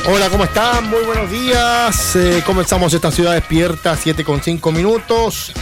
Hola, ¿cómo están? Muy buenos días. Comenzamos esta ciudad despierta, 7:05 minutos.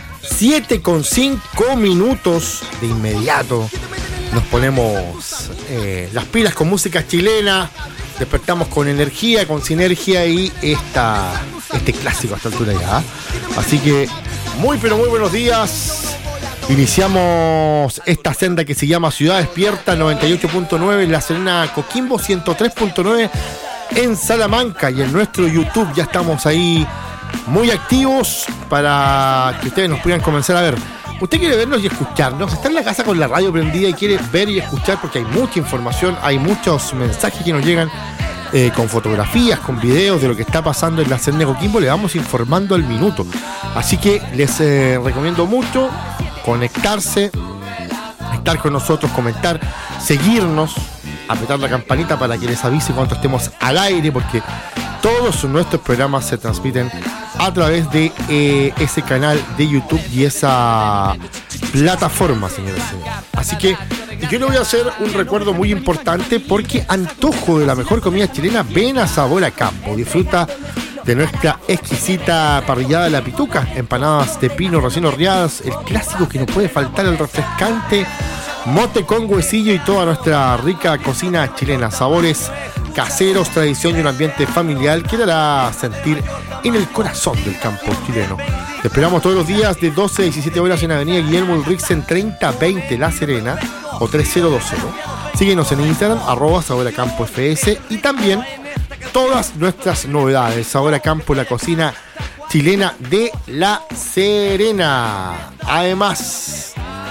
7:05 minutos de inmediato. Nos ponemos las pilas con música chilena. Despertamos con energía, con sinergia y este clásico a esta altura ya. Así que muy pero muy buenos días. Iniciamos esta senda que se llama Ciudad Despierta, 98.9 en La Serena, Coquimbo, 103.9 en Salamanca, y en nuestro YouTube ya estamos ahí muy activos para que ustedes nos puedan comenzar a ver. Usted quiere vernos y escucharnos, está en la casa con la radio prendida y quiere ver y escuchar porque hay mucha información, hay muchos mensajes que nos llegan con fotografías, con videos de lo que está pasando en La Serena, Coquimbo. Le vamos informando al minuto, así que les recomiendo mucho conectarse, estar con nosotros, comentar, seguirnos, apretar la campanita para que les avise cuando estemos al aire, porque todos nuestros programas se transmiten a través de ese canal de YouTube y esa plataforma, señores. Así que yo le voy a hacer un recuerdo muy importante, porque antojo de la mejor comida chilena, ven a Sabor a Campo. Disfruta de nuestra exquisita parrillada de la pituca, empanadas de pino recién horneadas, el clásico que no puede faltar, el refrescante mote con huesillo y toda nuestra rica cocina chilena. Sabores caseros, tradición y un ambiente familiar que dará sentir en el corazón del campo chileno. Te esperamos todos los días de 12 a 17 horas en Avenida Guillermo Ulrich en 3020 La Serena o 3020. Síguenos en Instagram, @SaborACampoFS, y también todas nuestras novedades. Sabor a Campo, la cocina chilena de La Serena. Además,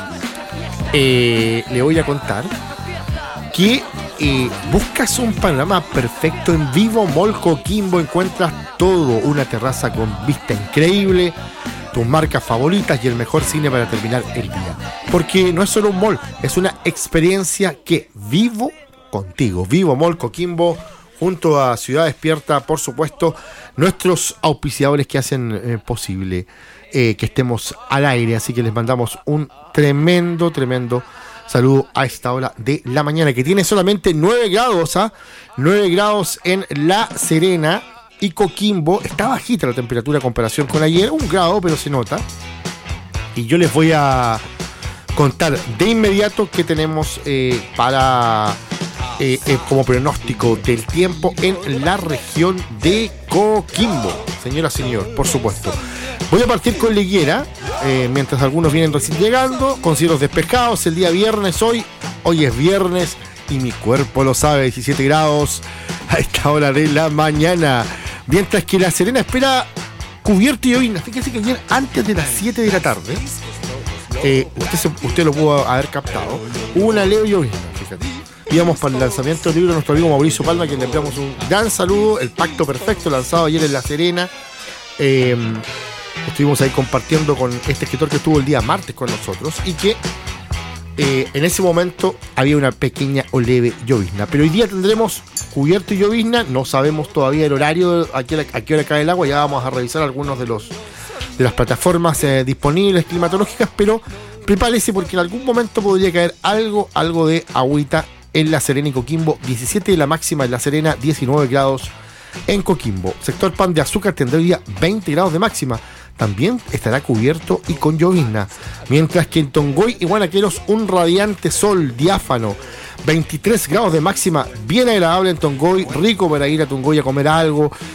le voy a contar que buscas un panorama perfecto en Vivo Mall Coquimbo. Encuentras todo, una terraza con vista increíble, tus marcas favoritas y el mejor cine para terminar el día. Porque no es solo un mall, es una experiencia que vivo contigo. Vivo Mall Coquimbo, junto a Ciudad Despierta, por supuesto, nuestros auspiciadores que hacen posible que estemos al aire. Así que les mandamos un tremendo saludo a esta hora de la mañana, que tiene solamente 9 grados, 9 grados en La Serena y Coquimbo. Está bajita la temperatura en comparación con ayer, 1 grado, pero se nota. Y yo les voy a contar de inmediato que tenemos para como pronóstico del tiempo en la región de Coquimbo, señora, señor, por supuesto. Voy a partir con Liguera, mientras algunos vienen recién llegando, con cielos despejados el día viernes. Hoy es viernes y mi cuerpo lo sabe, 17 grados a esta hora de la mañana. Mientras que La Serena espera cubierto y llovizna. Fíjese que ayer antes de las 7 de la tarde, usted lo pudo haber captado, hubo una leve llovizna, fíjate. Íbamos para el lanzamiento del libro de nuestro amigo Mauricio Palma, a quien le enviamos un gran saludo. El Pacto Perfecto, lanzado ayer en La Serena. Estuvimos ahí compartiendo con este escritor que estuvo el día martes con nosotros, y que en ese momento había una pequeña o leve llovizna. Pero hoy día tendremos cubierto y llovizna. No sabemos todavía el horario, a qué hora cae el agua. Ya vamos a revisar algunos de las plataformas disponibles climatológicas, pero prepárese porque en algún momento podría caer algo de agüita en La Serena y Coquimbo. 17 de la máxima en La Serena, 19 grados en Coquimbo. Sector Pan de Azúcar tendrá hoy día 20 grados de máxima. También estará cubierto y con llovizna. Mientras que en Tongoy y Guanaqueros, un radiante sol diáfano. 23 grados de máxima, bien agradable en Tongoy, rico para ir a Tongoy a comer algo,